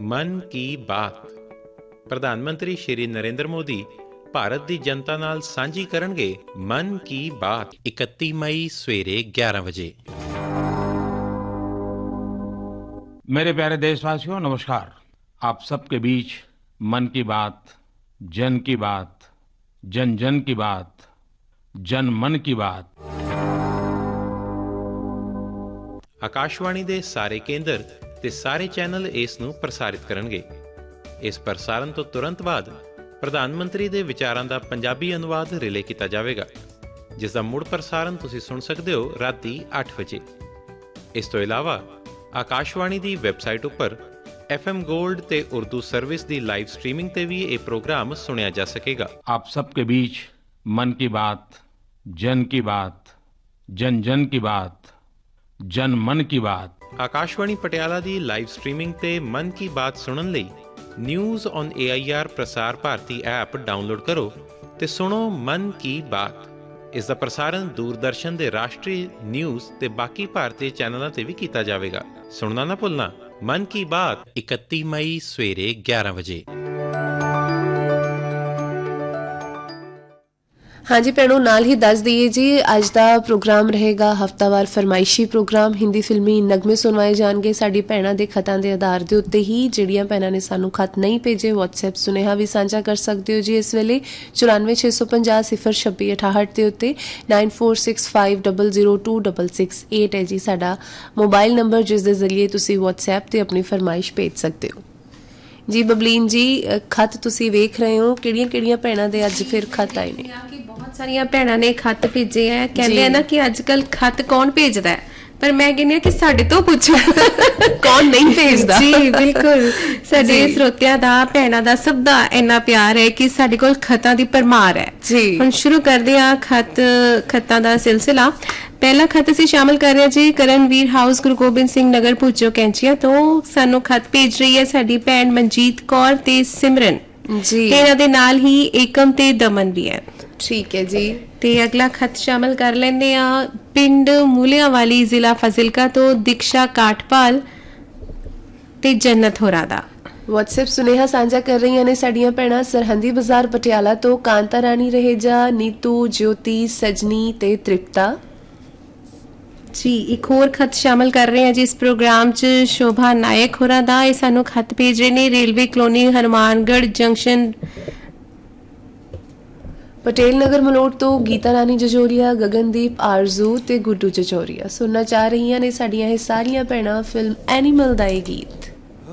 मन की बात। प्रधान मंत्री श्री नरेंद्र मोदी भारत की जनता नाल सांझी करनगे मन की बात 31 मई सवेरे 11 बजे। मेरे प्यारे देशवासियों, नमस्कार। आप सबके बीच मन की बात, जन की बात, जन जन की बात, जन मन की बात। आकाशवाणी दे सारे केंद्र ते सारे चैनल इस नूं प्रसारित करनगे। इस प्रसारण तो तुरंत बाद प्रधानमंत्री दे विचारां दा पंजाबी अनुवाद रिले किया जाएगा, जिसका मुड़ प्रसारण तुसीं सुन सकते हो राती 8 बजे। इस तो इलावा आकाशवाणी दी वैबसाइट उपर FM गोल्ड ते Urdu service the live streaming ते भी ये प्रोग्राम सुनिया जा सकेगा। आप सबके बीच मन की बात, जन की बात, जन जन की बात, जन मन की बात। Akashvani Patiala the live streaming ते मन की बात सुनन लई news on AIR Prasar Bharati app download करो ते सुनो मन की बात। इसका प्रसारण दूरदर्शन दे राष्ट्रीय न्यूज़ ते बाकी भारतीय चैनलों ते भी किया जाएगा। सुनना ना भुलना, मन की बात 31 मई सवेरे 11 बजे। हाँ जी भैनों, नाल ही दस दईए जी, अज का प्रोग्राम रहेगा हफ्तावार फरमाइशी प्रोग्राम। हिंदी फिल्मी नगमे सुनवाए जाएंगे साडी भैणां दे खतां दे आधार दे उत्ते ही। जिहड़ियां भैणां ने सानू खत नहीं भेजे, WhatsApp सुनेहा भी साझा कर सकते हो जी इस वेले 94 650 026 68 के उत्ते। 9465002668 है जी साडा मोबाइल नंबर, जिस दे जरिए तुसी WhatsApp ते अपनी फरमाइश भेज सकते हो जी। बबलीन जी, खत तुसी वेख रहे हो, किहड़ियां भैणां दे अज फिर खत आए ने? बहुत सारियां भैणां ने खत भेजे है। कहते हैं ना कि अजकल खत कौन भेजदा है, पर मैं कहनी कि साडे तो पुछो कौन नहीं भेजदा। जी बिल्कुल, साडे श्रोतियां दा, भैणां दा, सब दा इन्ना प्यार है कि साडे कोल खतां दी परमार है जी। हुण शुरू करदे आ खतां दा सिलसिला। पहला खत असीं शामिल कर रहे जी करणवीर हाउस, गुरु गोबिंद सिंह नगर, भुजो कैंचिया तो सानू खत भेज रही है साडी भैण मनजीत कौर ते सिमरन जी। ते इन्हां दे नाल ही एकम ते दमन भी है। ठीक है जी। ते अगला खत शामिल कर लेंदे आ पिंड मूलियां वाली, जिला फाजिलका तो दीक्षा काठपाल ते जन्नत होरा दा। WhatsApp सुनेहा साझा कर रही ने साड़ियां भैणां सरहंदी बाजार पटियाला तो कांता रानी रहेजा, नीतू, ज्योति, सजनी ते तृप्ता जी। एक होर खत शामिल कर रहे हैं जी इस प्रोग्राम च शोभा नायक होरा दा। ये सानू खत भेज रहे ने railway colony Hanumangarh junction Patel Nagar Malout तो गीता रानी जजोरिया, गगनदीप, आरजू ते गुड्डू जजोरिया सुनना चाह रही ने साड़ियां ये सारियां भैणां फिल्म एनिमल दा ये गीत।